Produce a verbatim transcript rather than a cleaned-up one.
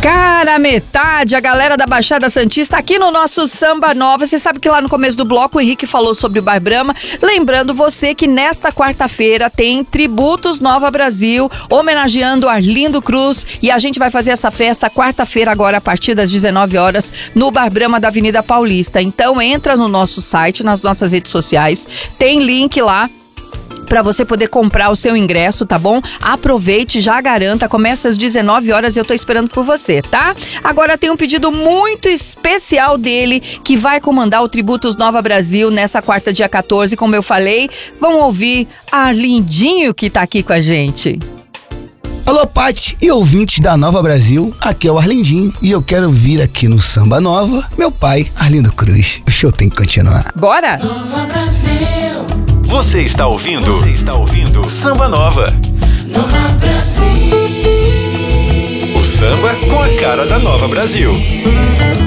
Cara, metade, a galera da Baixada Santista aqui no nosso Samba Nova. Você sabe que lá no começo do bloco o Henrique falou sobre o Bar Brahma. Lembrando você que nesta quarta-feira tem Tributos Nova Brasil, homenageando Arlindo Cruz. E a gente vai fazer essa festa quarta-feira agora a partir das dezenove horas no Bar Brahma da Avenida Paulista. Então entra no nosso site, nas nossas redes sociais, tem link lá para você poder comprar o seu ingresso, tá bom? Aproveite, já garanta, começa às dezenove horas e eu tô esperando por você, tá? Agora tem um pedido muito especial dele, que vai comandar o Tributos Nova Brasil nessa quarta, dia quatorze, como eu falei. Vamos ouvir Arlindinho, que tá aqui com a gente. Alô, Pati e ouvintes da Nova Brasil, aqui é o Arlindinho e eu quero vir aqui no Samba Nova, meu pai, Arlindo Cruz. O show tem que continuar. Bora! Nova Brasil. Você está ouvindo? Você está ouvindo? Samba Nova. Nova Brasil. O samba com a cara da Nova Brasil.